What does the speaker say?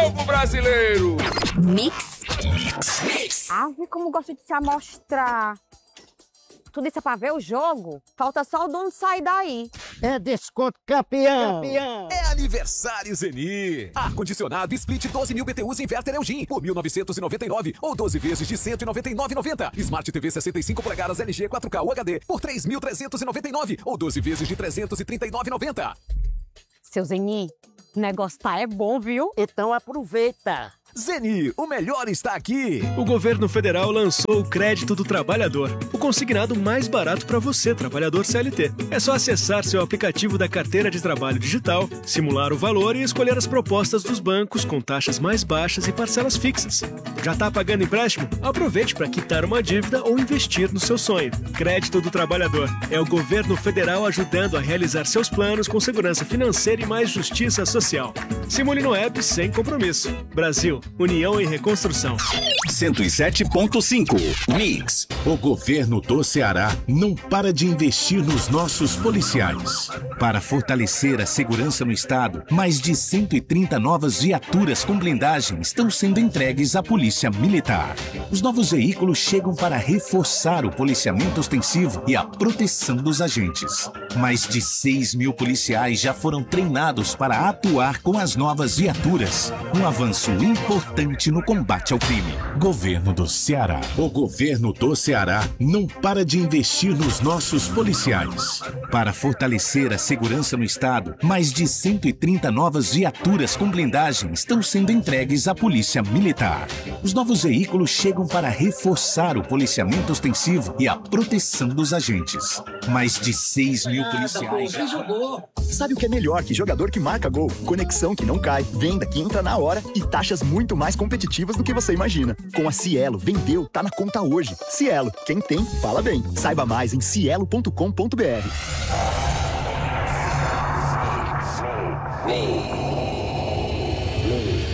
povo brasileiro. Mix. Ave, como gosto de se amostrar. Tudo isso é pra ver o jogo? Falta só o dono sair daí. É desconto campeão. É aniversário Zenir. Ar-condicionado Split 12.000 BTUs Inverter Elgin por 1.999 ou 12 vezes de 199,90. Smart TV 65 polegadas LG 4K UHD por 3.399 ou 12 vezes de 339,90. Seu Zeni, o negócio tá é bom, viu? Então aproveita. Zenir, o melhor está aqui. O governo federal lançou o Crédito do Trabalhador, o consignado mais barato para você, trabalhador CLT. É só acessar seu aplicativo da carteira de trabalho digital, simular o valor e escolher as propostas dos bancos com taxas mais baixas e parcelas fixas. Já está pagando empréstimo? Aproveite para quitar uma dívida ou investir no seu sonho. Crédito do Trabalhador é o governo federal ajudando a realizar seus planos com segurança financeira e mais justiça social. Simule no app sem compromisso. Brasil, União e Reconstrução. 107.5 Mix. O governo do Ceará não para de investir nos nossos policiais. Para fortalecer a segurança no estado, mais de 130 novas viaturas com blindagem estão sendo entregues à Polícia Militar. Os novos veículos chegam para reforçar o policiamento ostensivo e a proteção dos agentes. Mais de 6.000 policiais já foram treinados para atuar com as novas viaturas. Um avanço importante no combate ao crime. Governo do Ceará. O governo do Ceará não para de investir nos nossos policiais. Para fortalecer a segurança no estado, mais de 130 novas viaturas com blindagem estão sendo entregues à Polícia Militar. Os novos veículos chegam para reforçar o policiamento ostensivo e a proteção dos agentes. Mais de 6.000 policiais já... Sabe o que é melhor que jogador que marca gol? Conexão que não cai, venda que entra na hora e taxas muito mais competitivas do que você imagina. Com a Cielo, vendeu, tá na conta hoje. Cielo, quem tem, fala bem. Saiba mais em cielo.com.br.